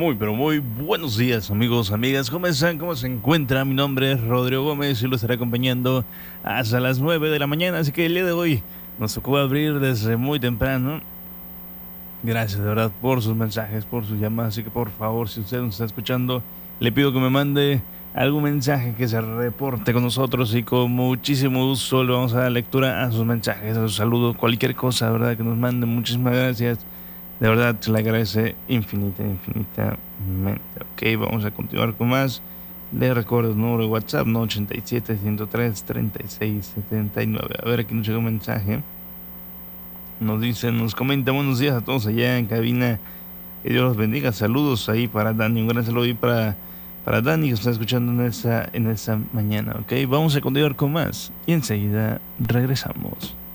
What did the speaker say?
Muy, pero muy buenos días, amigos, amigas. ¿Cómo están? ¿Cómo se encuentra? Mi nombre es Rodrigo Gómez y lo estaré acompañando hasta las 9 de la mañana. Así que el día de hoy nos tocó abrir desde muy temprano. Gracias de verdad por sus mensajes, por sus llamadas. Así que por favor, si usted nos está escuchando, le pido que me mande algún mensaje que se reporte con nosotros y con muchísimo gusto le vamos a dar lectura a sus mensajes, a sus saludos, cualquier cosa, ¿verdad? Que nos manden. Muchísimas gracias. De verdad se le agradece infinitamente. Ok, vamos a continuar con más. Les recuerdo el número de WhatsApp, ¿no? 87-103-3679. A ver, aquí nos llega un mensaje. Nos dice, nos comenta, buenos días a todos allá en cabina. Que Dios los bendiga. Saludos ahí para Dani. Un gran saludo ahí para Dani que está escuchando en esta mañana. Ok, vamos a continuar con más. Y enseguida regresamos.